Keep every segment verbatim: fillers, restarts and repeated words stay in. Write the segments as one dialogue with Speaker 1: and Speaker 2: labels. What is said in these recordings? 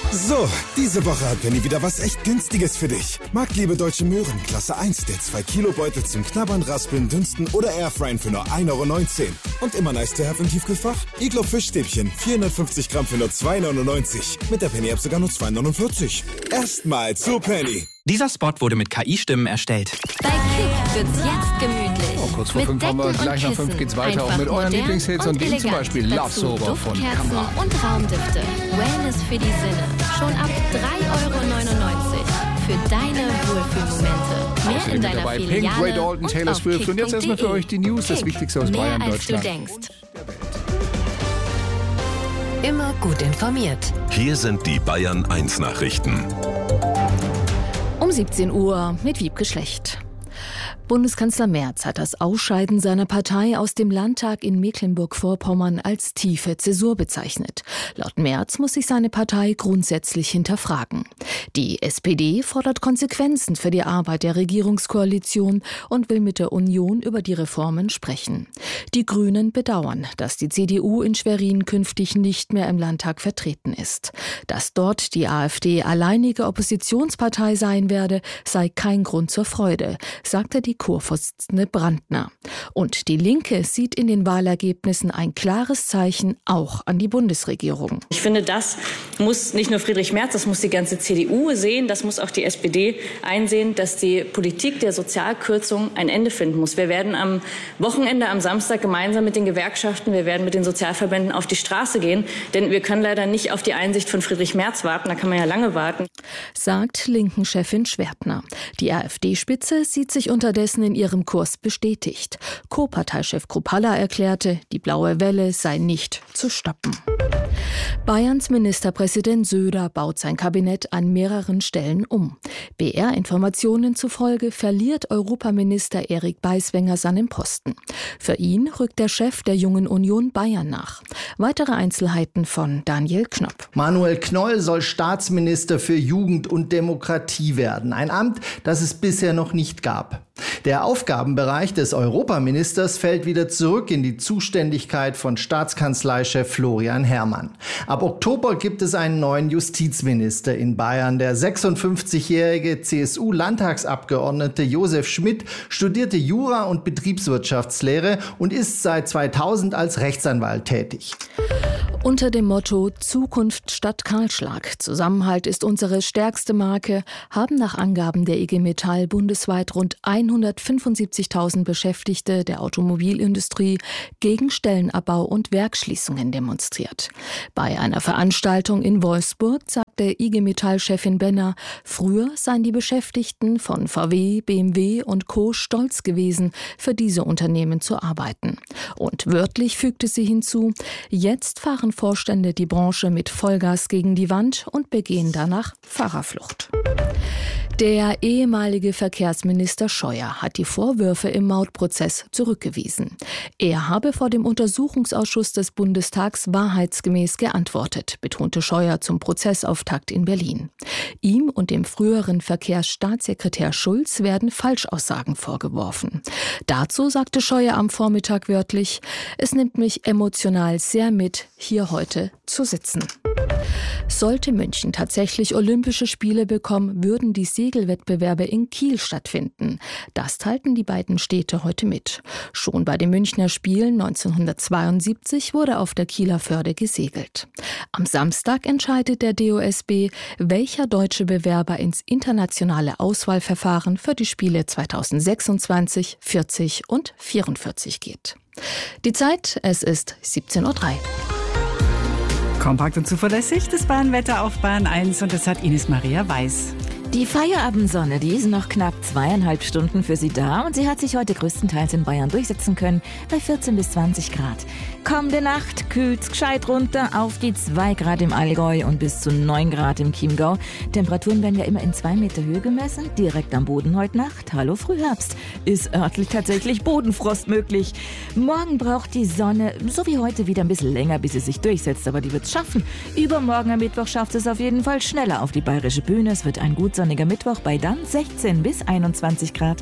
Speaker 1: So, diese Woche hat Penny wieder was echt Günstiges für dich. Marktliebe Deutsche Möhren, Klasse eins, der zwei Kilo Beutel zum Knabbern, Raspeln, Dünsten oder Airfryen für nur ein Euro neunzehn. Und immer nice to have im Tiefkühlfach. Iglo Fischstäbchen, vierhundertfünfzig Gramm für nur zwei neunundneunzig. Mit der Penny-App sogar nur zwei neunundvierzig. Erstmal zu Penny.
Speaker 2: Dieser Spot wurde mit K I-Stimmen erstellt.
Speaker 3: Bei Kick wird's jetzt gemütlich.
Speaker 4: Oh, kurz vor
Speaker 3: mit
Speaker 4: fünf haben wir,
Speaker 3: Decken
Speaker 4: gleich nach
Speaker 3: und
Speaker 4: fünf geht's weiter.
Speaker 3: Einfach
Speaker 4: Auch mit euren
Speaker 3: modern
Speaker 4: Lieblingshits und, und dem zum Beispiel Love
Speaker 3: Dazu
Speaker 4: Sober von
Speaker 3: Duftkerzen
Speaker 4: Kamera.
Speaker 3: und Raumdüfte. Wellness für die Sinne. Schon ab drei Euro neunundneunzig. Für deine Wohlfühlmomente. Mehr
Speaker 4: Außerdem
Speaker 3: in
Speaker 4: mit
Speaker 3: deiner
Speaker 4: dabei
Speaker 3: Filiale
Speaker 4: Pink, Ray Dalton,
Speaker 3: und
Speaker 4: Taylor
Speaker 3: auf
Speaker 4: Swift. Und jetzt erstmal für euch die News, das
Speaker 3: Kick.
Speaker 4: Wichtigste aus
Speaker 3: Mehr
Speaker 4: Bayern,
Speaker 3: als
Speaker 4: Deutschland.
Speaker 3: du denkst.
Speaker 5: Immer gut informiert.
Speaker 6: Hier sind die Bayern eins Nachrichten.
Speaker 7: Um siebzehn Uhr mit Wiebke Schlecht. Bundeskanzler Merz hat das Ausscheiden seiner Partei aus dem Landtag in Mecklenburg-Vorpommern als tiefe Zäsur bezeichnet. Laut Merz muss sich seine Partei grundsätzlich hinterfragen. Die S P D fordert Konsequenzen für die Arbeit der Regierungskoalition und will mit der Union über die Reformen sprechen. Die Grünen bedauern, dass die C D U in Schwerin künftig nicht mehr im Landtag vertreten ist. Dass dort die AfD alleinige Oppositionspartei sein werde, sei kein Grund zur Freude, sagte die Kurvorsitzende Brandner. Und die Linke sieht in den Wahlergebnissen ein klares Zeichen auch an die Bundesregierung.
Speaker 8: Ich finde, das muss nicht nur Friedrich Merz, das muss die ganze C D U sehen, das muss auch die S P D einsehen, dass die Politik der Sozialkürzung ein Ende finden muss. Wir werden am Wochenende, am Samstag gemeinsam mit den Gewerkschaften, wir werden mit den Sozialverbänden auf die Straße gehen, denn wir können leider nicht auf die Einsicht von Friedrich Merz warten, da kann man ja lange warten.
Speaker 7: Sagt Linken-Chefin Schwertner. Die AfD-Spitze sieht sich unterdessen in ihrem Kurs bestätigt. Co-Parteichef Kruppalla erklärte, die blaue Welle sei nicht zu stoppen. Bayerns Ministerpräsident Söder baut sein Kabinett an mehreren Stellen um. B R-Informationen zufolge verliert Europaminister Erik Beiswenger seinen Posten. Für ihn rückt der Chef der Jungen Union Bayern nach. Weitere Einzelheiten von Daniel Knopp.
Speaker 9: Manuel Knoll soll Staatsminister für Jugend und Demokratie werden. Ein Amt, das es bisher noch nicht gab. Der Aufgabenbereich des Europaministers fällt wieder zurück in die Zuständigkeit von Staatskanzleichef Florian Herrmann. Ab Oktober gibt es einen neuen Justizminister in Bayern. Der sechsundfünfzigjährige C S U-Landtagsabgeordnete Josef Schmidt studierte Jura und Betriebswirtschaftslehre und ist seit zweitausend als Rechtsanwalt tätig.
Speaker 7: Unter dem Motto Zukunft statt Kahlschlag, Zusammenhalt ist unsere stärkste Marke, haben nach Angaben der I G Metall bundesweit rund hundertfünfundsiebzigtausend Beschäftigte der Automobilindustrie gegen Stellenabbau und Werksschließungen demonstriert. Bei einer Veranstaltung in Wolfsburg sagte I G Metall-Chefin Benner, früher seien die Beschäftigten von V W, B M W und Co. stolz gewesen, für diese Unternehmen zu arbeiten. Und wörtlich fügte sie hinzu, jetzt fahren Vorstände die Branche mit Vollgas gegen die Wand und begehen danach Fahrerflucht. Der ehemalige Verkehrsminister Scheuer hat die Vorwürfe im Mautprozess zurückgewiesen. Er habe vor dem Untersuchungsausschuss des Bundestags wahrheitsgemäß geantwortet, betonte Scheuer zum Prozessauftakt in Berlin. Ihm und dem früheren Verkehrsstaatssekretär Schulz werden Falschaussagen vorgeworfen. Dazu sagte Scheuer am Vormittag wörtlich, es nimmt mich emotional sehr mit, hier heute zu sitzen. Sollte München tatsächlich Olympische Spiele bekommen, würden die Segelwettbewerbe in Kiel stattfinden. Das teilten die beiden Städte heute mit. Schon bei den Münchner Spielen neunzehnhundertzweiundsiebzig wurde auf der Kieler Förde gesegelt. Am Samstag entscheidet der D O S B, welcher deutsche Bewerber ins internationale Auswahlverfahren für die Spiele zweitausendsechsundzwanzig, vierzig und vierundvierzig geht. Die Zeit, es ist siebzehn Uhr drei.
Speaker 10: Kompakt und zuverlässig, das Bahnwetter auf Bahn eins und das hat Ines Maria Weiß.
Speaker 5: Die Feierabendsonne, die ist noch knapp zweieinhalb Stunden für Sie da und sie hat sich heute größtenteils in Bayern durchsetzen können bei vierzehn bis zwanzig Grad. Kommende Nacht kühlt's gescheit runter auf die zwei Grad im Allgäu und bis zu neun Grad im Chiemgau. Temperaturen werden ja immer in zwei Meter Höhe gemessen, direkt am Boden heute Nacht. Hallo Frühherbst, ist örtlich tatsächlich Bodenfrost möglich. Morgen braucht die Sonne, so wie heute, wieder ein bisschen länger, bis sie sich durchsetzt, aber die wird's schaffen. Übermorgen am Mittwoch schafft es auf jeden Fall schneller auf die bayerische Bühne. Es wird ein gut sonniger Mittwoch bei dann sechzehn bis einundzwanzig Grad.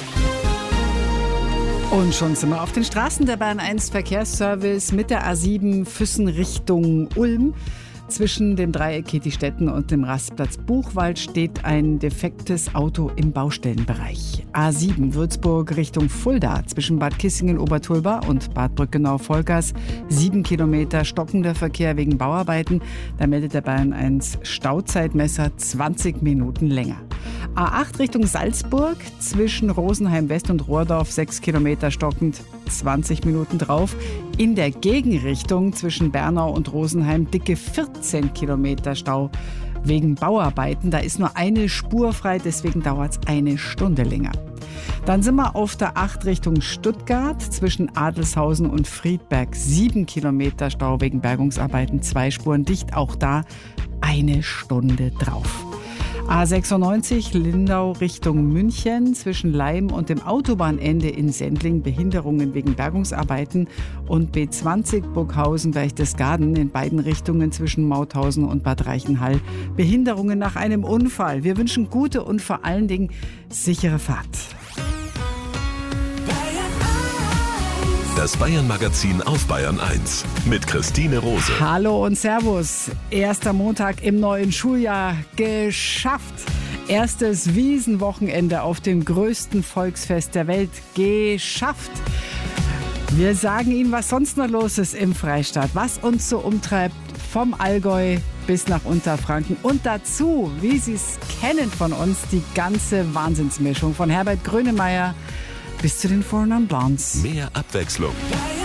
Speaker 10: Und schon sind wir auf den Straßen der Bahn eins Verkehrsservice mit der A sieben Füssen Richtung Ulm. Zwischen dem Dreieck Ketistetten und dem Rastplatz Buchwald steht ein defektes Auto im Baustellenbereich. A sieben Würzburg Richtung Fulda zwischen Bad Kissingen-Obertulba und Bad Brückenau-Volkers. Sieben Kilometer stockender Verkehr wegen Bauarbeiten. Da meldet der Bayern eins Stauzeitmesser zwanzig Minuten länger. A acht Richtung Salzburg zwischen Rosenheim West und Rohrdorf. Sechs Kilometer stockend, zwanzig Minuten drauf. In der Gegenrichtung zwischen Bernau und Rosenheim dicke vierzehn Kilometer Stau wegen Bauarbeiten. Da ist nur eine Spur frei, deswegen dauert es eine Stunde länger. Dann sind wir auf der acht Richtung Stuttgart zwischen Adelshausen und Friedberg. Sieben Kilometer Stau wegen Bergungsarbeiten, zwei Spuren dicht. Auch da eine Stunde drauf. A sechsundneunzig Lindau Richtung München zwischen Leim und dem Autobahnende in Sendling Behinderungen wegen Bergungsarbeiten und B zwanzig Burghausen Berchtesgaden in beiden Richtungen zwischen Mauthausen und Bad Reichenhall Behinderungen nach einem Unfall. Wir wünschen gute und vor allen Dingen sichere Fahrt.
Speaker 6: Das Bayern-Magazin auf Bayern eins mit Christine Rose.
Speaker 10: Hallo und Servus. Erster Montag im neuen Schuljahr geschafft. Erstes Wiesenwochenende auf dem größten Volksfest der Welt geschafft. Wir sagen Ihnen, was sonst noch los ist im Freistaat, was uns so umtreibt, vom Allgäu bis nach Unterfranken und dazu, wie Sie es kennen von uns, die ganze Wahnsinnsmischung von Herbert Grönemeyer bis zu den Four Non Blondes.
Speaker 6: Mehr Abwechslung.